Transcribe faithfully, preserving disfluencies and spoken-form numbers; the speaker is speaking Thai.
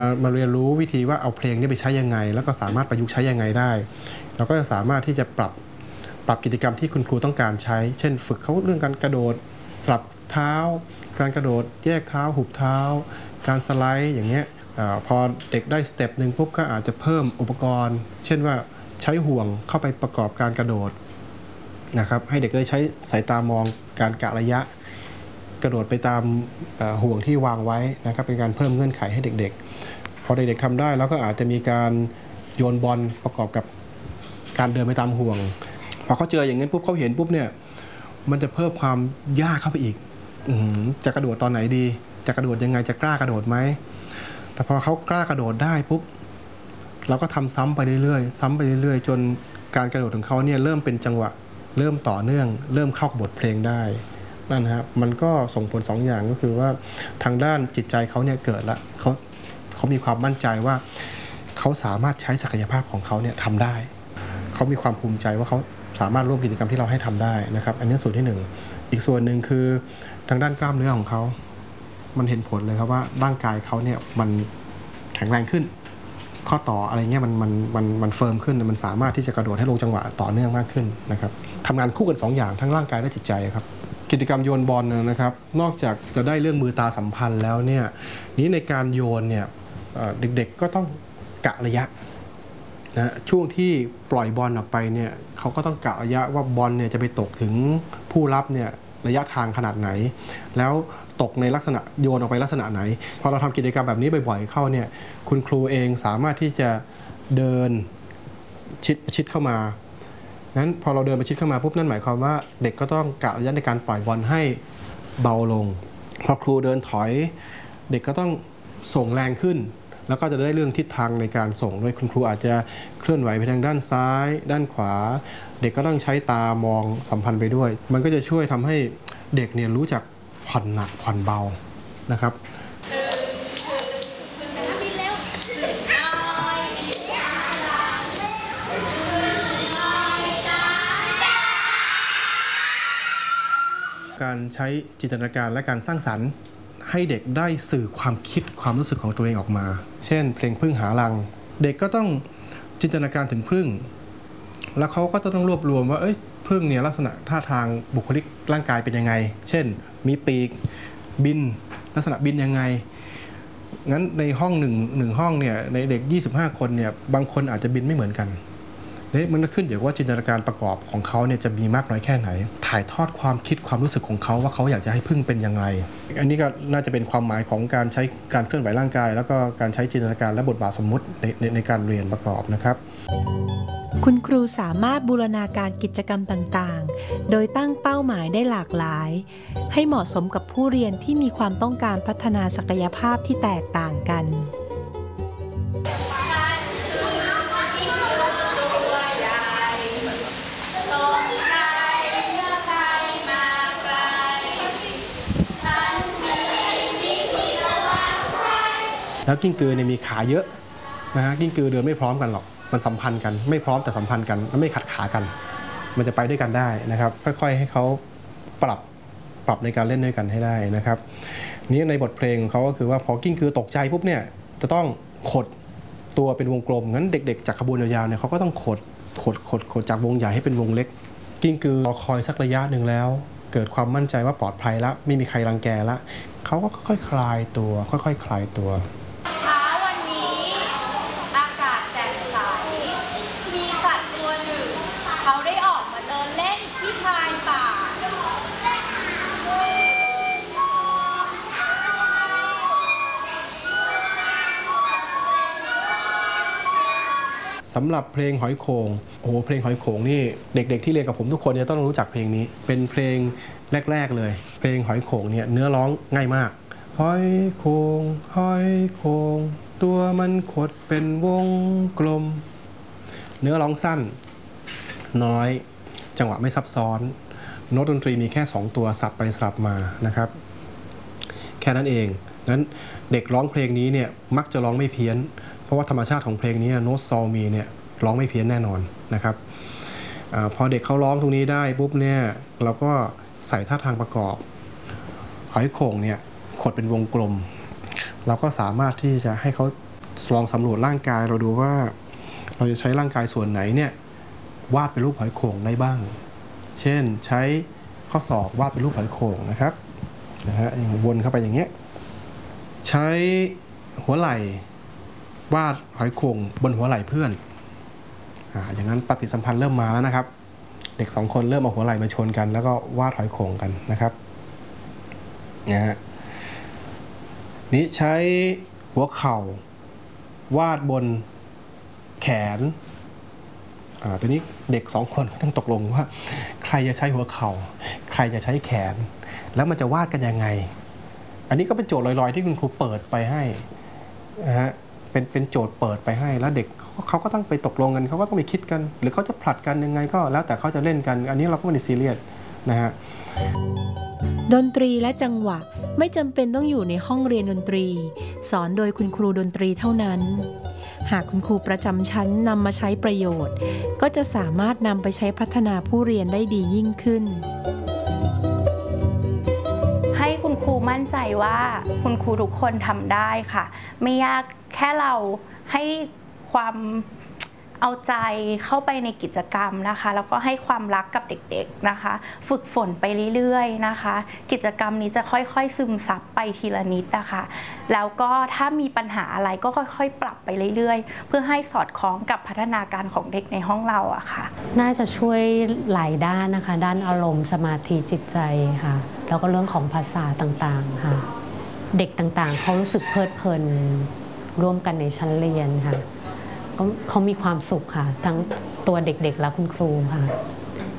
มาเรียนรู้วิธีว่าเอาเพลงนี้ไปใช้ยังไงแล้วก็สามารถประยุกต์ใช้ยังไงได้เราก็จะสามารถที่จะปรับปรับกิจกรรมที่คุณครูต้องการใช้เช่นฝึกเขาเรื่องการกระโดดสลับเท้าการกระโดดแยกเท้าหุบเท้าการสไลด์อย่างเงี้ยพอเด็กได้สเต็ปหนึ่งปุ๊บก็อาจจะเพิ่มอุปกรณ์เช่นว่าใช้ห่วงเข้าไปประกอบการกระโดดนะครับให้เด็กได้ใช้สายตามองการกะระยะกระโดดไปตามห่วงที่วางไว้นะครับเป็นการเพิ่มเงื่อนไขให้เด็กๆพอเด็กๆทำได้แล้วก็อาจจะมีการโยนบอลประกอบกับการเดินไปตามห่วงพอเขาเจออย่างนั้นปุ๊บเขาเห็นปุ๊บเนี่ยมันจะเพิ่มความยากเข้าไปอีกจะกระโดดตอนไหนดีจะกระโดดยังไงจะกล้ากระโดดไหมแต่พอเขากล้ากระโดดได้ปุ๊บเราก็ทำซ้ำไปเรื่อยๆซ้ำไปเรื่อยๆจนการกระโดดของเขาเนี่ยเริ่มเป็นจังหวะเริ่มต่อเนื่องเริ่มเข้ากับบทเพลงได้นั่นครับมันก็ส่งผลสองอย่างก็คือว่าทางด้านจิตใจเขาเนี่ยเกิดละเขาเขามีความมั่นใจว่าเขาสามารถใช้ศักยภาพของเขาเนี่ยทำได้เขามีความภูมิใจว่าเขาสามารถร่วมกิจกรรมที่เราให้ทำได้นะครับอันนี้ส่วนที่หนึ่งอีกส่วนหนึ่งคือทางด้านกล้ามเนื้อของเขามันเห็นผลเลยครับว่าร่างกายเขาเนี่ยมันแข็งแรงขึ้นข้อต่ออะไรเงี้ยมันมันมันมันเฟิร์มขึ้นมันสามารถที่จะกระโดดให้ลงจังหวะต่อเนื่องมากขึ้นนะครับทำงานคู่กันสองอย่างทั้งร่างกายและจิตใจครับกิจกรรมโยนบอลนะครับนอกจากจะได้เรื่องมือตาสัมพันธ์แล้วเนี่ยนี้ในการโยนเนี่ยเด็กๆก็ต้องกะระยะนะช่วงที่ปล่อยบอลออกไปเนี่ยเขาก็ต้องกะระยะว่าบอลเนี่ยจะไปตกถึงผู้รับเนี่ยระยะทางขนาดไหนแล้วตกในลักษณะโยนออกไปลักษณะไหนพอเราทำกิจกรรมแบบนี้บ่อยๆเข้าเนี่ยคุณครูเองสามารถที่จะเดินชิดชิดเข้ามางั้นพอเราเดินไปชิดเข้ามาปุ๊บนั่นหมายความว่าเด็กก็ต้องกะระยะในการปล่อยบอลให้เบาลงพอครูเดินถอยเด็กก็ต้องส่งแรงขึ้นแล้วก็จะได้เรื่องทิศทางในการส่งด้วยคุณครูอาจจะเคลื่อนไหวไปทางด้านซ้ายด้านขวาเด็กก็ต้องใช้ตามองสัมพันธ์ไปด้วยมันก็จะช่วยทำให้เด็กเนี่ยรู้จักผ่อนหนักผ่อนเบานะครับการใช้จินตนาการและการสร้างสรรค์ให้เด็กได้สื่อความคิดความรู้สึกของตัวเองออกมาเช่นเพลงผึ้งหารังเด็กก็ต้องจินตนาการถึงผึ้งแล้วเขาก็จะต้องรวบรวมว่าเอ้ยผึ้งเนี่ยลักษณะท่าทางบุคลิกร่างกายเป็นยังไงเช่นมีปีกบินลักษณะบินยังไงงั้นในห้องหนึ่งหนึ่งห้องเนี่ยในเด็กยี่สิบห้าคนเนี่ยบางคนอาจจะบินไม่เหมือนกันนี่มันขึ้นอยู่ว่าจินตนาการประกอบของเขาเนี่ยจะมีมากน้อยแค่ไหนถ่ายทอดความคิดความรู้สึกของเขาว่าเขาอยากจะให้พึ่งเป็นอย่างไรอันนี้ก็น่าจะเป็นความหมายของการใช้การเคลื่อนไหวร่างกายแล้วก็การใช้จินตนาการและบทบาทสมมุติในในในการเรียนประกอบนะครับคุณครูสามารถบูรณาการกิจกรรมต่างๆโดยตั้งเป้าหมายได้หลากหลายให้เหมาะสมกับผู้เรียนที่มีความต้องการพัฒนาศักยภาพที่แตกต่างกันแล้วกิ้งกือเนี่ยมีขาเยอะนะฮะกิ้งกือเดินไม่พร้อมกันหรอกมันสัมพันธ์กันไม่พร้อมแต่สัมพันธ์กันแล้วไม่ขัดขากันมันจะไปด้วยกันได้นะครับค่อยๆให้เขาปรับปรับในการเล่นด้วยกันให้ได้นะครับนี้ในบทเพลงเขาก็คือว่าพอกิ้งกือตกใจปุ๊บเนี่ยจะต้องขดตัวเป็นวงกลมงั้นเด็กๆจากขบวนยาวๆเนี่ยเขาก็ต้องขดขดขดขดจากวงใหญ่ให้เป็นวงเล็กกิ้งกือรอคอยสักระยะหนึ่งแล้วเกิดความมั่นใจว่าปลอดภัยแล้วไม่มีใครรังแกแล้วเขาก็ค่อยๆคลายตัวค่อยๆคลายตัวสำหรับเพลงหอยโขงโอ้โหเพลงหอยโขงนี่เด็กๆที่เรียนกับผมทุกคนจะต้องรู้จักเพลงนี้เป็นเพลงแรกๆเลยเพลงหอยโขงเนี่ยเนื้อร้องง่ายมากหอยโขงหอยโขงตัวมันขดเป็นวงกลมเนื้อร้องสั้นน้อยจังหวะไม่ซับซ้อนโน้ตดนตรีมีแค่สองตัวสับไปสลับมานะครับแค่นั้นเองนั้นเด็กร้องเพลงนี้เนี่ยมักจะร้องไม่เพี้ยนเพราะว่าธรรมชาติของเพลงนี้โน้ตซอลมีเนี่ยร้องไม่เพี้ยนแน่นอนนะครับอพอเด็กเขาร้องตรงนี้ได้ปุ๊บเนี่ยเราก็ใส่ท่าทางประกอบหอยโข่งเนี่ยขดเป็นวงกลมเราก็สามารถที่จะให้เขาลองสำรวจร่างกายเราดูว่าเราจะใช้ร่างกายส่วนไหนเนี่ยวาดเป็นรูปหอยโข่งได้บ้างเช่นใช้ข้อศอกวาดเป็นรูปหอยโข่งนะครับนะฮะวนเข้าไปอย่างเงี้ยใช้หัวไหล่วาดหอยโข่งบนหัวไหล่เพื่อนอ่าอย่างนั้นปฏิสัมพันธ์เริ่มมาแล้วนะครับเด็กสองคนเริ่มเอาหัวไหล่มาชนกันแล้วก็วาดหอยโข่งกันนะครับนะฮะนี้ใช้หัวเข่าวาดบนแขนอ่าทีนี้เด็กสองคนต้องตกลงว่าใครจะใช้หัวเข่าใครจะใช้แขนแล้วมันจะวาดกันยังไงอันนี้ก็เป็นโจทย์ลอยๆที่คุณครูเปิดไปให้นะฮะเป็นเป็นโจทย์เปิดไปให้แล้วเด็กเขาก็ต้องไปตกลงกันเขาก็ต้องไปคิดกันหรือเขาจะผลัดกันยังไงก็แล้วแต่เขาจะเล่นกันอันนี้เราก็ไม่ได้ซีเรียสนะฮะดนตรีและจังหวะไม่จำเป็นต้องอยู่ในห้องเรียนดนตรีสอนโดยคุณครูดนตรีเท่านั้นหากคุณครูประจำชั้นนำมาใช้ประโยชน์ก็จะสามารถนำไปใช้พัฒนาผู้เรียนได้ดียิ่งขึ้นให้คุณครูมั่นใจว่าคุณครูทุกคนทำได้ค่ะไม่ยากแค่เราให้ความเอาใจเข้าไปในกิจกรรมนะคะแล้วก็ให้ความรักกับเด็กๆนะคะฝึกฝนไปเรื่อยๆนะคะกิจกรรมนี้จะค่อยๆซึมซับไปทีละนิดนะคะแล้วก็ถ้ามีปัญหาอะไรก็ค่อยๆปรับไปเรื่อยๆเพื่อให้สอดคล้องกับพัฒนาการของเด็กในห้องเราอะค่ะน่าจะช่วยหลายด้านนะคะด้านอารมณ์สมาธิจิตใจค่ะแล้วก็เรื่องของภาษาต่างๆค่ะเด็กต่างๆเขารู้สึกเพลิดเพลินร่วมกันในชั้นเรียนค่ะเขามีความสุขค่ะทั้งตัวเด็กๆและคุณครูค่ะ